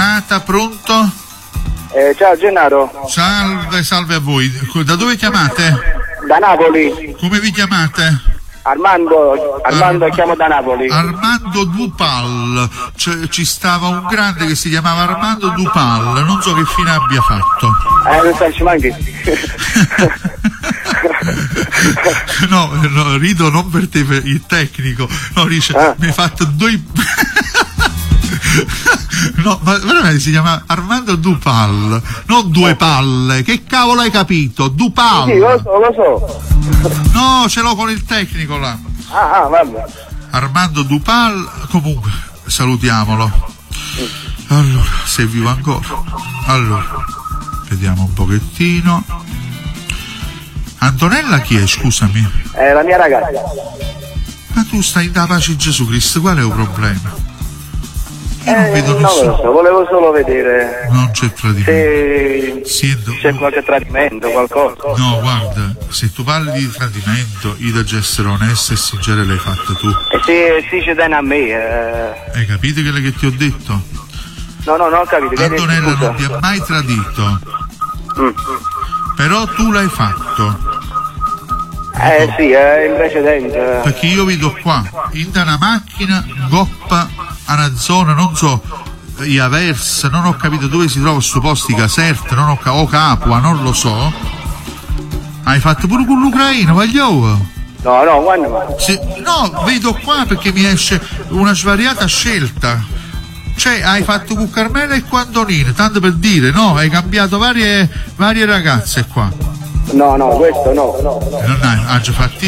chiamata, pronto? Ciao Gennaro. Salve a voi. Da dove chiamate? Da Napoli. Come vi chiamate? Armando, chiamo da Napoli. Armando Dupal. Ci stava un grande che si chiamava Armando Dupal, non so che fine abbia fatto. Non ci manchi. No, rido non per te, per il tecnico. No, dice, mi hai fatto due. No, ma veramente si chiama Armando Dupal, non due palle. Che cavolo hai capito? Dupal. Sì, lo so. No, ce l'ho con il tecnico là. Vabbè. Armando Dupal, comunque, salutiamolo. Allora, sei vivo ancora? Allora, vediamo un pochettino. Antonella chi è, scusami? È la mia ragazza. Ma tu stai da pace di Gesù Cristo, qual è il problema? Io non vedo nessuno. Non lo so, volevo solo vedere. Non c'è tradimento. Se c'è qualche tradimento, qualcosa. No, guarda, se tu parli di tradimento, io devo essere onesto e sincero, l'hai fatto tu. E se ci tiene a me. Hai capito quello che ti ho detto? No, non ho capito. Antonella non ti ha mai tradito. Però tu l'hai fatto. Sì, è in precedente. Perché io vedo qua, in una macchina, goppa, a una zona, non so, Iavers, non ho capito dove si trova sto posto, Caserta, o Capua, non lo so. Hai fatto pure con l'Ucraina, voglio. No, quando? No, vedo qua perché mi esce una svariata scelta. Cioè, hai fatto con Carmela e con Antonino, tanto per dire, no? Hai cambiato varie ragazze qua. No, questo no. Non hai già fatti